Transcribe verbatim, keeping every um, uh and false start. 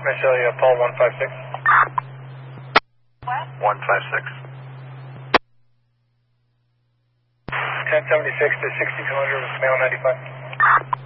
Michelle, Paul one five six. What? one five six. ten seventy-six to sixty-two hundred with male ninety-five.